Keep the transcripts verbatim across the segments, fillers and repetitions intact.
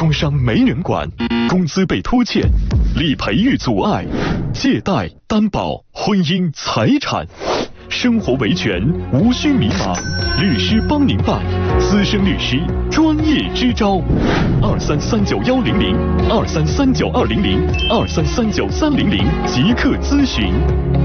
工伤没人管，工资被拖欠，理赔遇阻碍，借贷、担保、婚姻、财产，生活维权无需迷茫，律师帮您办，资深律师专业支招，二三三九幺零零，二三三九二零零，二三三九三零零，即刻咨询。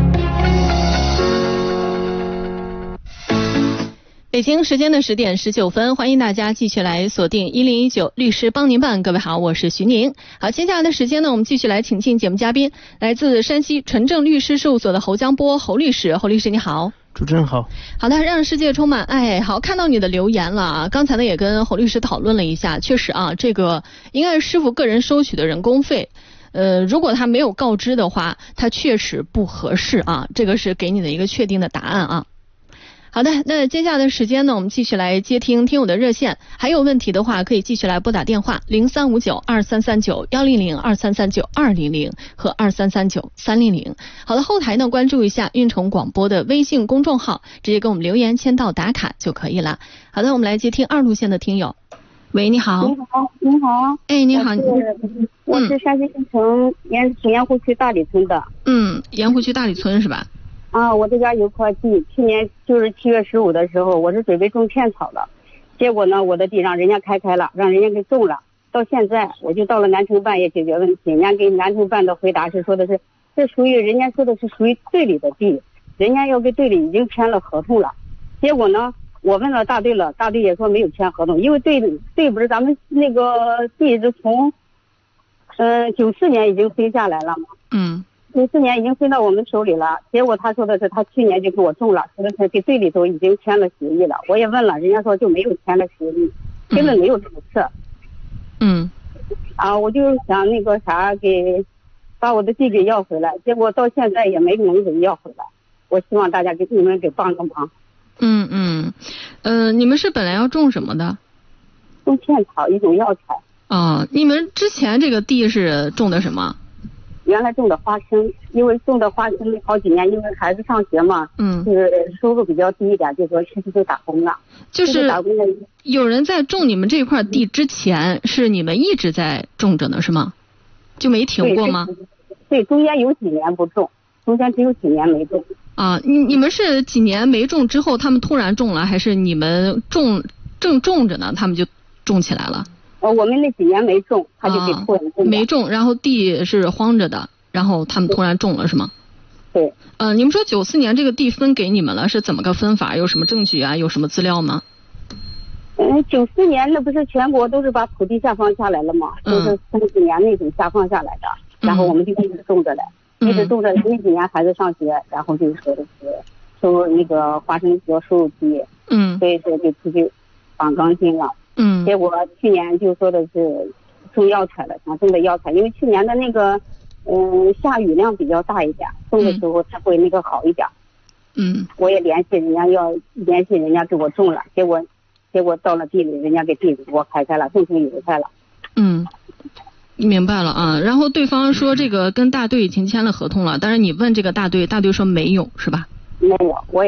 北京时间的十点十九分，欢迎大家继续来锁定一零一九律师帮您办。各位好，我是徐宁。好，接下来的时间呢，我们继续来请进节目嘉宾，来自山西纯正律师事务所的侯江波侯律师。侯律师你好。 主持人好。 好的，让世界充满爱。好，看到你的留言了啊。刚才呢也跟侯律师讨论了一下，确实啊，这个应该是师傅个人收取的人工费。呃，如果他没有告知的话，他确实不合适啊。这个是给你的一个确定的答案啊。好的，那接下来的时间呢，我们继续来接听听友的热线，还有问题的话可以继续来拨打电话零三五九二三三九幺零零二三三九二零零和二三三九三零零。好的，后台呢关注一下运城广播的微信公众号，直接给我们留言签到打卡就可以了。好的，我们来接听二路线的听友。喂，你好。 你好，你好。 哎，你好。 我是、嗯、我是山西县城盐盐湖区大理村的。 嗯，盐湖区大理村是吧？ 啊，我这家有块地，去年就是七月十五的时候，我是准备种片草的，结果呢，我的地让人家开开了，让人家给种了。到现在，我就到了南城办也解决问题，人家给南城办的回答是说的是，这属于人家说的是属于队里的地，人家要跟队里已经签了合同了。结果呢，我问了大队了，大队也说没有签合同，因为队队不是咱们那个地是从，嗯九四年已经分下来了嘛。 嗯。 九四年已经分到我们手里了，结果他说的是他去年就给我种了，说的是给队里头已经签了协议了。我也问了，人家说就没有签了协议，根本没有这个事。 嗯。 啊，我就想那个啥给把我的地给要回来，结果到现在也没能给要回来。我希望大家给你们给帮个忙。 嗯嗯，呃，你们是本来要种什么的？ 种片草，一种药材。 啊、哦，你们之前这个地是种的什么？ 原来种的花生，因为种的花生好几年，因为孩子上学嘛， 嗯， 就是收入比较低一点，就说其实就打工了。 就是打工了。 有人在种你们这块地之前，是你们一直在种着呢，是吗？就没停过吗？ 对，对，中间有几年不种，中间只有几年没种。 啊，你你们是几年没种之后，他们突然种了，还是你们种正种着呢，他们就种起来了？ 呃，我们那几年没种，他就给突然种、 啊。没种，然后地是荒着的，然后他们突然种了，是吗？ 对。 呃，你们说九四年这个地分给你们了，是怎么个分法？有什么证据啊？有什么资料吗？ 嗯，九四年那不是全国都是把土地下放下来了吗？ 嗯、 都是三几年那种下放下来的， 嗯、 然后我们就一直种着嘞， 嗯、 一直种着。那几年孩子上学，然后就说的是收那个花生油收入低， 嗯， 所以说就出去绑钢筋了。 嗯， 结果去年就说的是种药材了，想种的药材，因为去年的那个嗯下雨量比较大一点，种的时候才会那个好一点。 嗯， 我也联系人家要联系人家给我种了，结果结果到了地里，人家给地里给我开开了，种成油菜了。 嗯，明白了啊。然后对方说这个跟大队已经签了合同了，但是你问这个大队，大队说没有，是吧？ 没有，我。